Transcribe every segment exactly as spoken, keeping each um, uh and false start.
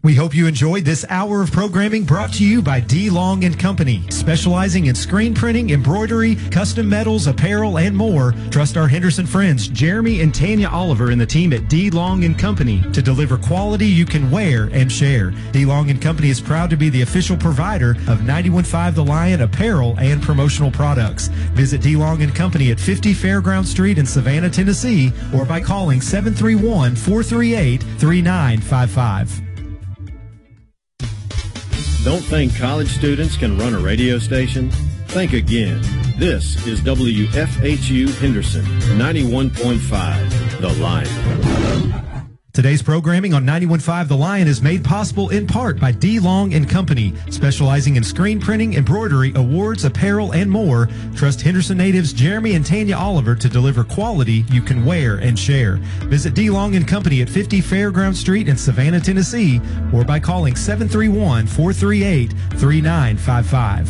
We hope you enjoyed this hour of programming brought to you by D. Long and Company, specializing in screen printing, embroidery, custom metals, apparel, and more. Trust our Henderson friends, Jeremy and Tanya Oliver and the team at D. Long and Company to deliver quality you can wear and share. D. Long and Company is proud to be the official provider of ninety-one point five The Lion apparel and promotional products. Visit D. Long and Company at fifty Fairground Street in Savannah, Tennessee, or by calling seven three one, four three eight, three nine five five. Don't think college students can run a radio station? Think again. This is W F H U Henderson, ninety-one point five, The Lion. Today's programming on ninety-one point five The Lion is made possible in part by D. Long and Company, specializing in screen printing, embroidery, awards, apparel, and more. Trust Henderson natives Jeremy and Tanya Oliver to deliver quality you can wear and share. Visit D. Long and Company at fifty Fairground Street in Savannah, Tennessee, or by calling seven three one, four three eight, three nine five five.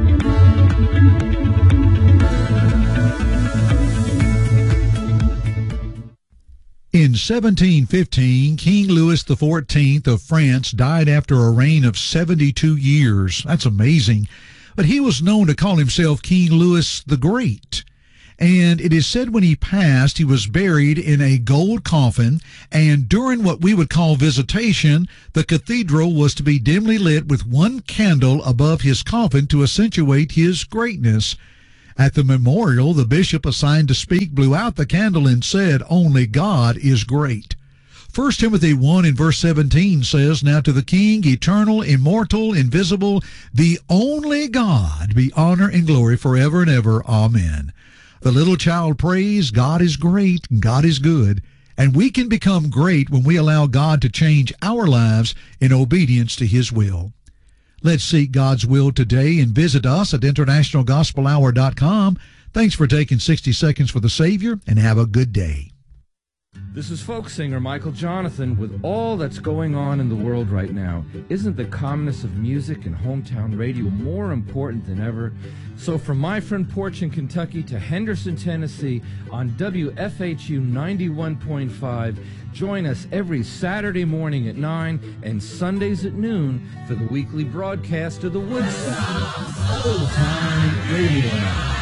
In seventeen fifteen, King Louis the fourteenth of France died after a reign of seventy-two years. That's amazing. But he was known to call himself King Louis the Great. And it is said when he passed, he was buried in a gold coffin, and during what we would call visitation, the cathedral was to be dimly lit with one candle above his coffin to accentuate his greatness. At the memorial, the bishop assigned to speak blew out the candle and said, "Only God is great." First Timothy one in verse seventeen says, "Now to the King, eternal, immortal, invisible, the only God, be honor and glory forever and ever. Amen." The little child prays, God is great, God is good, and we can become great when we allow God to change our lives in obedience to His will. Let's seek God's will today and visit us at international gospel hour dot com. Thanks for taking sixty seconds for the Savior, and have a good day. This is folk singer Michael Jonathan. With all that's going on in the world right now, isn't the calmness of music and hometown radio more important than ever? So from my front porch in Kentucky to Henderson, Tennessee, on W F H U ninety-one point five, join us every Saturday morning at nine and Sundays at noon for the weekly broadcast of the Woodstock Old Time Radio Hour.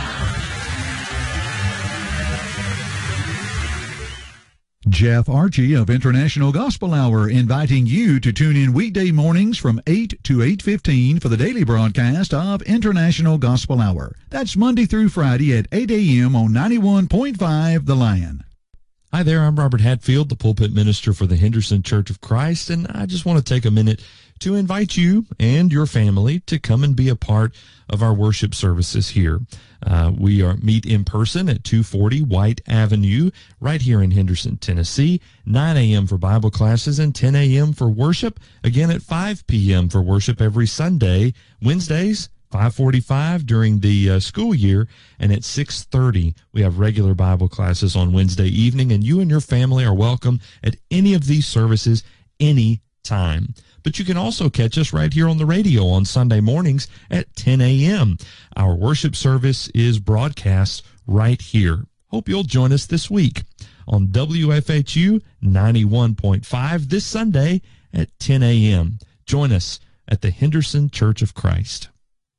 Jeff Archie of International Gospel Hour inviting you to tune in weekday mornings from eight to eight fifteen for the daily broadcast of International Gospel Hour. That's Monday through Friday at eight a.m. on ninety-one point five The Lion. Hi there, I'm Robert Hatfield, the pulpit minister for the Henderson Church of Christ, and I just want to take a minute to invite you and your family to come and be a part of our worship services here. Uh, we are meet in person at two forty White Avenue right here in Henderson, Tennessee, nine a.m. for Bible classes and ten a.m. for worship, again at five p.m. for worship every Sunday, Wednesdays, five forty-five during the uh, school year, and at six thirty we have regular Bible classes on Wednesday evening, and you and your family are welcome at any of these services any time. But you can also catch us right here on the radio on Sunday mornings at ten a.m. Our worship service is broadcast right here. Hope you'll join us this week on W F H U ninety-one point five this Sunday at ten a.m. Join us at the Henderson Church of Christ.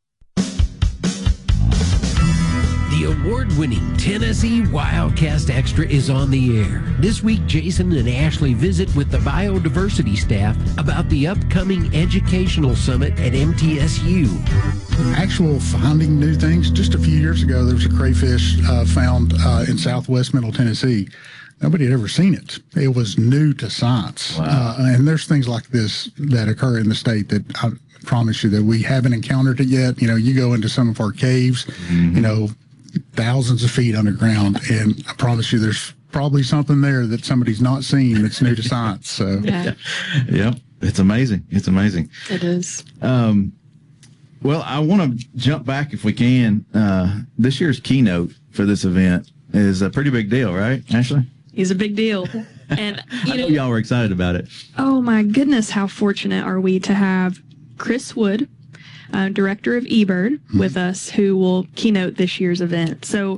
The award-winning Tennessee Wildcast Extra is on the air. This week, Jason and Ashley visit with the biodiversity staff about the upcoming educational summit at M T S U. Actual finding new things. Just a few years ago, there was a crayfish uh, found uh, in southwest middle Tennessee. Nobody had ever seen it. It was new to science. Wow. Uh, and there's things like this that occur in the state that I promise you that we haven't encountered it yet. You know, you go into some of our caves, mm-hmm. you know, thousands of feet underground, and I promise you there's probably something there that somebody's not seen that's new to science. So yeah, yeah, it's amazing. It's amazing. It is. Um, well, I want to jump back if we can. Uh, this year's keynote for this event is a pretty big deal, right, Ashley? He's a big deal. And you I know, know, y'all were excited about it. Oh my goodness, how fortunate are we to have Chris Wood, Uh, director of eBird, with us, who will keynote this year's event. So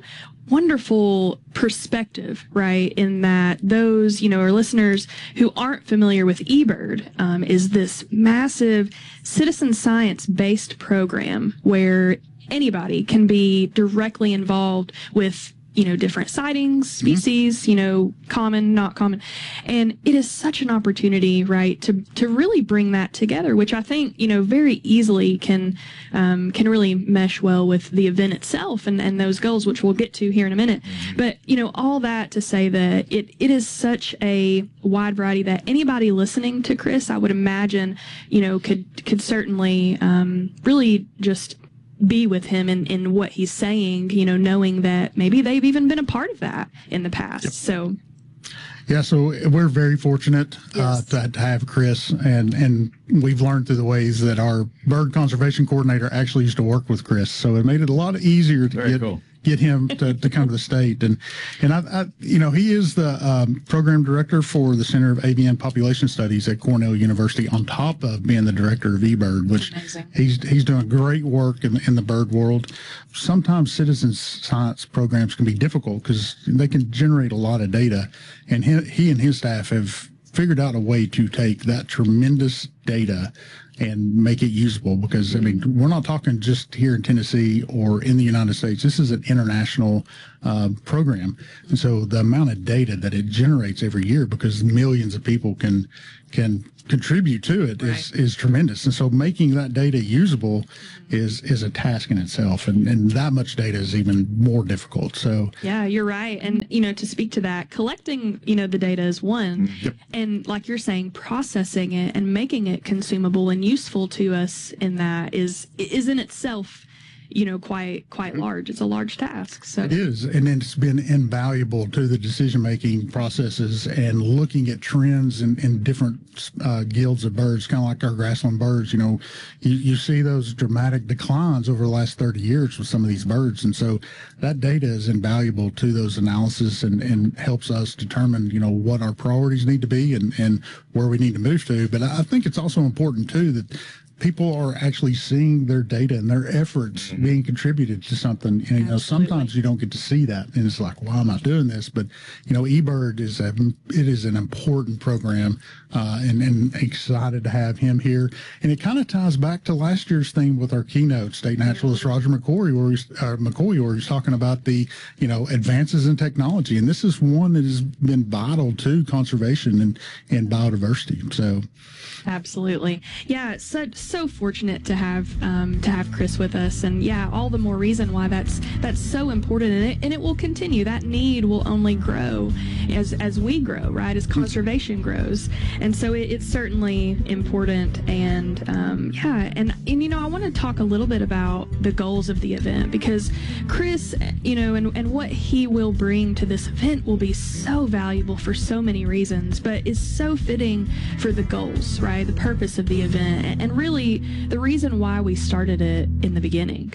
wonderful perspective, right? In that those, you know, our listeners who aren't familiar with eBird, um, is this massive citizen science based program where anybody can be directly involved with, you know, different sightings, species, mm-hmm. you know, common, not common. And it is such an opportunity, right, to to really bring that together, which I think, you know, very easily can um, can really mesh well with the event itself and, and those goals, which we'll get to here in a minute. Mm-hmm. But, you know, all that to say that it, it is such a wide variety that anybody listening to Chris, I would imagine, you know, could, could certainly um, really just be with him in, in what he's saying, you know, knowing that maybe they've even been a part of that in the past. Yep. So, yeah, so we're very fortunate yes. uh, to, to have Chris, and, and we've learned through the ways that our bird conservation coordinator actually used to work with Chris. So it made it a lot easier to very get cool. get him to, to come to the state. And, and I, I, you know, he is the um, program director for the Center of Avian Population Studies at Cornell University, on top of being the director of eBird, which Amazing. he's he's doing great work in, in the bird world. Sometimes citizen science programs can be difficult because they can generate a lot of data, and he, he and his staff have figured out a way to take that tremendous data and make it usable, because, I mean, we're not talking just here in Tennessee or in the United States. This is an international uh, program. And so the amount of data that it generates every year, because millions of people can can contribute to it, right. is, is tremendous. And so making that data usable is is a task in itself. And, and that much data is even more difficult. So yeah, you're right. And, you know, to speak to that, collecting, you know, the data is one. Yep. And like you're saying, processing it and making it consumable and useful to us in that is is in itself, you know, quite quite large. It's a large task. So it is, and it's been invaluable to the decision-making processes and looking at trends in, in different uh, guilds of birds, kind of like our grassland birds. You know, you, you see those dramatic declines over the last thirty years with some of these birds, and so that data is invaluable to those analysis and, and helps us determine, you know, what our priorities need to be and, and where we need to move to. But I think it's also important, too, that people are actually seeing their data and their efforts mm-hmm. being contributed to something. And, you know, sometimes you don't get to see that, and it's like, why am I doing this? But, you know, eBird is a it is an important program, uh, and, and excited to have him here. And it kind of ties back to last year's theme with our keynote, State Naturalist Roger McCoy, where he's, uh, McCoy, where he's talking about the, you know, advances in technology. And this is one that has been vital to conservation and, and biodiversity. So. Absolutely. Yeah, so so fortunate to have um, to have Chris with us, and yeah, all the more reason why that's that's so important, and it, and it will continue. That need will only grow as as we grow, right? As conservation grows, and so it, it's certainly important. And um, yeah, and and you know, I want to talk a little bit about the goals of the event, because Chris, you know, and and what he will bring to this event will be so valuable for so many reasons, but is so fitting for the goals, right? The purpose of the event, and really the reason why we started it in the beginning.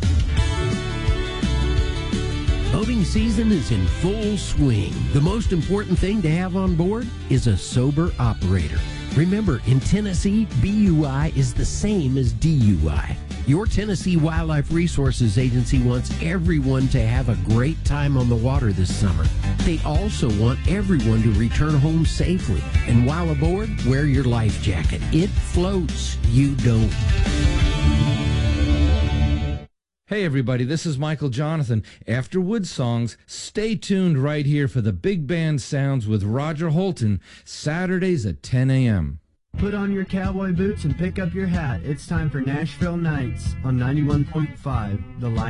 Boating season is in full swing. The most important thing to have on board is a sober operator. Remember, in Tennessee, B U I is the same as D U I. Your Tennessee Wildlife Resources Agency wants everyone to have a great time on the water this summer. They also want everyone to return home safely. And while aboard, wear your life jacket. It floats, you don't. Hey everybody, this is Michael Jonathan. After Wood Songs, stay tuned right here for the Big Band Sounds with Roger Holton, Saturdays at ten a.m. Put on your cowboy boots and pick up your hat. It's time for Nashville Nights on ninety-one point five, The Lion.